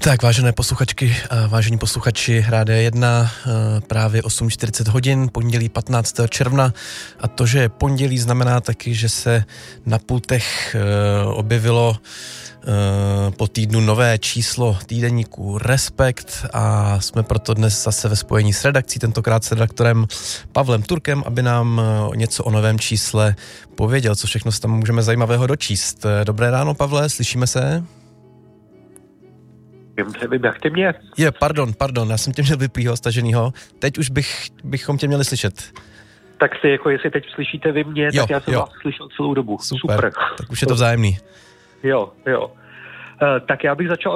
Tak, vážené posluchačky a vážení posluchači Rádia 1, právě 8:40 hodin, pondělí 15. června, a to, že je pondělí, znamená taky, že se na pultech objevilo po týdnu nové číslo týdeníku Respekt a jsme proto dnes zase ve spojení s redakcí, tentokrát s redaktorem Pavlem Turkem, aby nám něco o novém čísle pověděl, co všechno se tam můžeme zajímavého dočíst. Dobré ráno, Pavle, slyšíme se? Nevím, jak ty mě? Pardon, já jsem tě měl vyplýho, staženýho. Teď už bychom tě měli slyšet. Tak si, jako jestli teď slyšíte vy mě, tak já jsem vás slyšel celou dobu. Super. Tak už je to vzájemný. Jo. Tak já bych začal